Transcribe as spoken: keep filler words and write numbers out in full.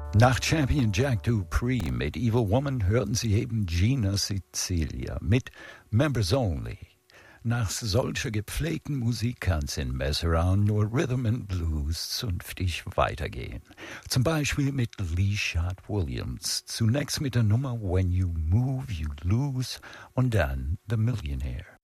Nach Champion Jack Dupree mit Evil Woman hörten Sie eben Gina Sicilia mit Members Only. Nach solcher gepflegten Musik kann's in Messeraun nur Rhythm and Blues zünftig weitergehen. Zum Beispiel mit Lee Shot Williams. Zunächst mit der Nummer When You Move, You Lose und dann The Millionaire.